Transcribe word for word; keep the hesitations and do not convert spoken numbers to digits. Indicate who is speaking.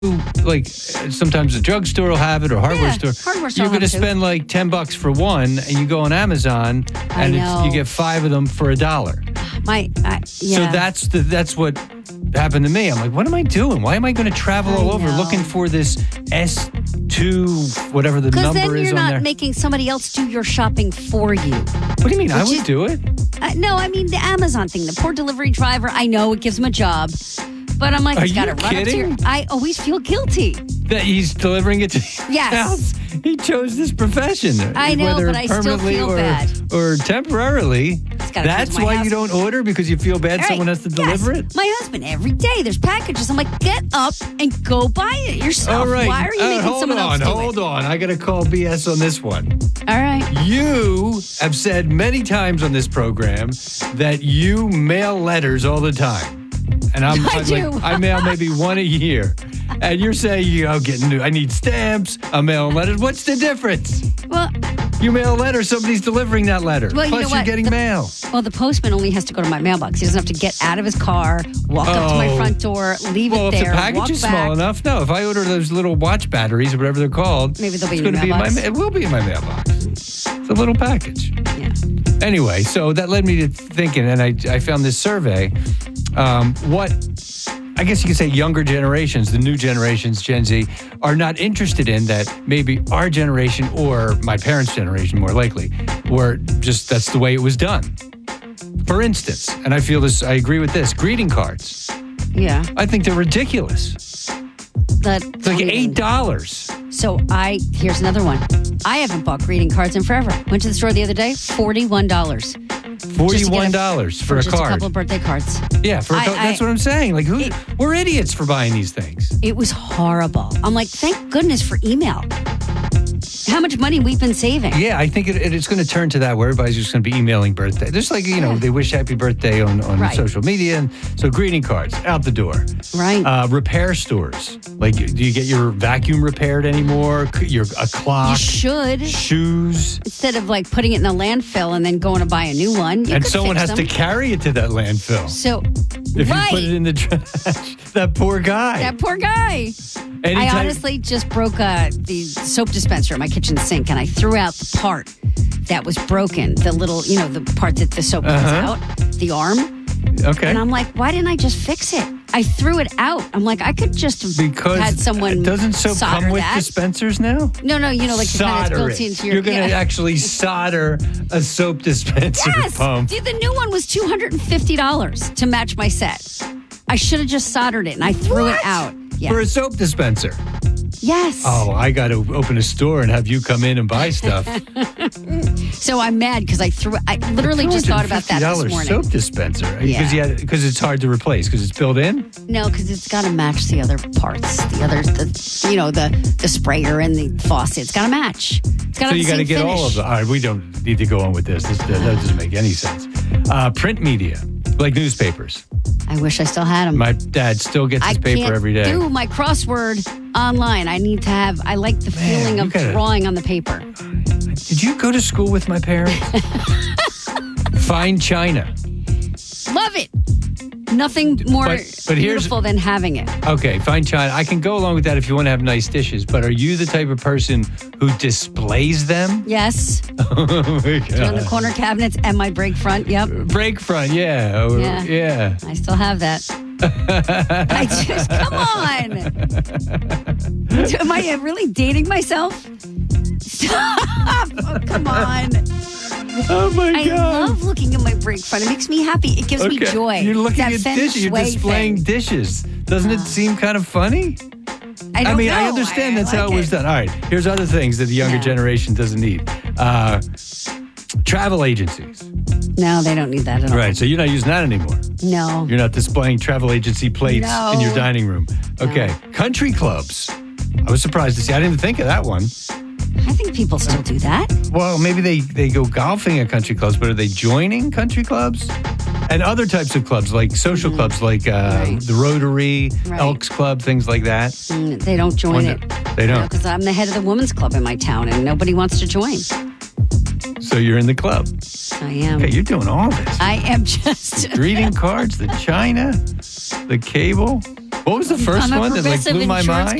Speaker 1: like sometimes a drugstore will have it or hardware
Speaker 2: Yeah,
Speaker 1: store.
Speaker 2: hardware store
Speaker 1: You're
Speaker 2: will
Speaker 1: going to
Speaker 2: have it, too.
Speaker 1: spend like ten bucks for one, and you go on Amazon,
Speaker 2: I
Speaker 1: and it's,
Speaker 2: know.
Speaker 1: you get five of them for a dollar.
Speaker 2: My, I, yeah.
Speaker 1: So that's the that's what happened to me. I'm like, what am I doing? Why am I going to travel
Speaker 2: I
Speaker 1: all over
Speaker 2: know.
Speaker 1: looking for this S two, whatever the
Speaker 2: Because
Speaker 1: number
Speaker 2: then
Speaker 1: is
Speaker 2: you're
Speaker 1: on
Speaker 2: not
Speaker 1: there?
Speaker 2: making somebody else do your shopping for you.
Speaker 1: What do you mean? I
Speaker 2: Which
Speaker 1: would
Speaker 2: is-
Speaker 1: do it.
Speaker 2: Uh, no, I mean the Amazon thing. The poor delivery driver. I know it gives him a job, but I'm like,
Speaker 1: Are
Speaker 2: he's got to
Speaker 1: you
Speaker 2: run up to your.
Speaker 1: kidding?
Speaker 2: I always feel guilty.
Speaker 1: That he's delivering it to your
Speaker 2: Yes.
Speaker 1: house. He chose this profession.
Speaker 2: I know,
Speaker 1: whether
Speaker 2: but I still
Speaker 1: permanently
Speaker 2: feel
Speaker 1: or,
Speaker 2: bad.
Speaker 1: or temporarily.
Speaker 2: gotta
Speaker 1: That's
Speaker 2: come to my
Speaker 1: why
Speaker 2: house.
Speaker 1: you don't order, because you feel bad
Speaker 2: All right,
Speaker 1: someone has to deliver
Speaker 2: yes.
Speaker 1: it?
Speaker 2: My husband, every day there's packages. I'm like, get up and go buy it yourself.
Speaker 1: All right.
Speaker 2: Why are you
Speaker 1: Uh,
Speaker 2: making
Speaker 1: hold
Speaker 2: someone
Speaker 1: on,
Speaker 2: else do
Speaker 1: hold
Speaker 2: it?
Speaker 1: on. I got to call B S on this one.
Speaker 2: All right.
Speaker 1: You have said many times on this program that you mail letters all the time. And I'm,
Speaker 2: I
Speaker 1: I'm
Speaker 2: do.
Speaker 1: like, I mail maybe one a year. And you're saying, you know, getting new, I need stamps, I'm mailing letters. What's the difference?
Speaker 2: Well,
Speaker 1: You mail a letter, somebody's delivering that letter.
Speaker 2: Well, you
Speaker 1: Plus,
Speaker 2: know
Speaker 1: you're
Speaker 2: what?
Speaker 1: getting
Speaker 2: The-
Speaker 1: mail.
Speaker 2: well, the postman only has to go to my mailbox. He doesn't have to get out of his car, walk up to my
Speaker 1: Oh.
Speaker 2: front door, leave
Speaker 1: Well,
Speaker 2: it
Speaker 1: if
Speaker 2: there,
Speaker 1: the package
Speaker 2: walk
Speaker 1: is
Speaker 2: back.
Speaker 1: small enough, no. If I order those little watch batteries or whatever they're called,
Speaker 2: Maybe they'll be
Speaker 1: it's
Speaker 2: in your
Speaker 1: gonna
Speaker 2: mailbox.
Speaker 1: my, it will be in my mailbox. It's a little package.
Speaker 2: Yeah.
Speaker 1: Anyway, so that led me to thinking, and I, I found this survey. Um, what I guess you could say younger generations, the new generations, Gen Z, are not interested in that maybe our generation or my parents' generation, more likely, were just that's the way it was done. For instance, and I feel this, I agree with this, greeting cards.
Speaker 2: Yeah.
Speaker 1: I think they're ridiculous.
Speaker 2: That,
Speaker 1: It's like eight dollars.
Speaker 2: So I, here's another one. I haven't bought greeting cards in forever. Went to the store the other day, forty-one dollars.
Speaker 1: Forty-one dollars for a
Speaker 2: just a
Speaker 1: card.
Speaker 2: couple of birthday cards.
Speaker 1: Yeah, for a
Speaker 2: I-
Speaker 1: co- that's
Speaker 2: I-
Speaker 1: what I'm saying. Like, who?
Speaker 2: It-
Speaker 1: we're idiots for buying these things.
Speaker 2: It was horrible. I'm like, thank goodness for email. How much money we've been saving.
Speaker 1: Yeah, I think it, it- it's going to turn to that where everybody's just going to be emailing birthday. There's like, you know, they wish happy birthday on, on
Speaker 2: Right.
Speaker 1: social media. And so greeting cards out the door.
Speaker 2: Right.
Speaker 1: Uh, repair stores. Like, do you get your vacuum repaired anymore? C- Your A
Speaker 2: you
Speaker 1: clock?
Speaker 2: should.
Speaker 1: Shoes?
Speaker 2: Instead of like putting it in a landfill and then going to buy a new one. You
Speaker 1: And
Speaker 2: could
Speaker 1: someone
Speaker 2: fix
Speaker 1: has
Speaker 2: them.
Speaker 1: to carry it to that landfill.
Speaker 2: So,
Speaker 1: If
Speaker 2: right.
Speaker 1: you put it in the trash, that poor guy.
Speaker 2: that poor guy. I
Speaker 1: Anytime-
Speaker 2: honestly just broke uh, the soap dispenser in my kitchen sink, and I threw out the part that was broken. The little, you know, the part that the soap comes
Speaker 1: Uh-huh.
Speaker 2: out, the arm.
Speaker 1: Okay.
Speaker 2: And I'm like, why didn't I just fix it? I threw it out. I'm like, I could just have
Speaker 1: Because
Speaker 2: had someone
Speaker 1: doesn't soap
Speaker 2: solder
Speaker 1: come with
Speaker 2: that.
Speaker 1: dispensers now?
Speaker 2: No, no, you know, like the kind that's
Speaker 1: solder
Speaker 2: built
Speaker 1: it.
Speaker 2: into your.
Speaker 1: You're going to
Speaker 2: yeah.
Speaker 1: actually solder a soap dispenser
Speaker 2: Yes,
Speaker 1: pump.
Speaker 2: dude, the new one was two hundred fifty dollars to match my set. I should have just soldered it, and I threw it
Speaker 1: What?
Speaker 2: out. Yeah.
Speaker 1: For a soap dispenser.
Speaker 2: Yes.
Speaker 1: Oh, I got to open a store and have you come in and buy stuff.
Speaker 2: So I'm mad because I threw. I literally just thought about that this
Speaker 1: $two hundred fifty dollars
Speaker 2: morning.
Speaker 1: soap dispenser.
Speaker 2: Yeah.
Speaker 1: Because it's hard to replace because it's built in.
Speaker 2: No, because it's got to match the other parts, the other, the you know, the the sprayer and the faucet. It's got to match. It's got
Speaker 1: So
Speaker 2: to
Speaker 1: you got to get all of them. All right, we don't need to go on with this. this that doesn't make any sense. Uh, print media, like newspapers.
Speaker 2: I wish I still had them.
Speaker 1: My dad still gets his
Speaker 2: I
Speaker 1: paper
Speaker 2: can't
Speaker 1: every day.
Speaker 2: do my crossword online. I need to have. I like the
Speaker 1: Man,
Speaker 2: feeling
Speaker 1: you
Speaker 2: of
Speaker 1: gotta-
Speaker 2: drawing on the paper.
Speaker 1: Did you go to school with my parents? Find China.
Speaker 2: Love it. Nothing more
Speaker 1: But- but here's-
Speaker 2: beautiful than having it.
Speaker 1: Okay, fine China. I can go along with that if you want to have nice dishes, but are you the type of person who displays them?
Speaker 2: Yes,
Speaker 1: Oh my
Speaker 2: on the
Speaker 1: God.
Speaker 2: corner cabinets and my break front. Yep,
Speaker 1: Break front, yeah. Or-
Speaker 2: Yeah.
Speaker 1: yeah.
Speaker 2: I still have that. I just come on. Am I really dating myself? Stop! Oh, come on.
Speaker 1: Oh my
Speaker 2: I
Speaker 1: God.
Speaker 2: love looking at my break front. It makes me happy. It gives me joy.
Speaker 1: You're looking
Speaker 2: That
Speaker 1: at
Speaker 2: feng
Speaker 1: dishes. You're
Speaker 2: shui
Speaker 1: displaying
Speaker 2: thing.
Speaker 1: dishes. Doesn't it seem kind of funny?
Speaker 2: I, don't
Speaker 1: mean, I
Speaker 2: know.
Speaker 1: understand that's how
Speaker 2: like
Speaker 1: it was done. All right, here's other things that the younger
Speaker 2: Yeah.
Speaker 1: generation doesn't need. Uh, travel agencies.
Speaker 2: No, they don't need that at all.
Speaker 1: Right, so you're not using that anymore.
Speaker 2: No.
Speaker 1: You're not displaying travel agency plates
Speaker 2: No.
Speaker 1: in your dining room. Okay, country clubs. I was surprised to see. I didn't even think of that one.
Speaker 2: I think people still do that.
Speaker 1: Well, maybe they, they go golfing at country clubs, but are they joining country clubs? And other types of clubs, like social clubs, like uh,
Speaker 2: Mm-hmm. Right.
Speaker 1: the Rotary,
Speaker 2: Right.
Speaker 1: Elks Club, things like that.
Speaker 2: Mm, They don't join
Speaker 1: Wonder-
Speaker 2: it.
Speaker 1: They don't.
Speaker 2: Because I'm the head of the women's club in my town and nobody wants to join.
Speaker 1: So you're in the club.
Speaker 2: I am.
Speaker 1: Okay, you're doing all this.
Speaker 2: I am just.
Speaker 1: Greeting cards, the china, the cable. What was the first
Speaker 2: I'm a
Speaker 1: one that like
Speaker 2: Progressive
Speaker 1: blew my
Speaker 2: insurance
Speaker 1: mind?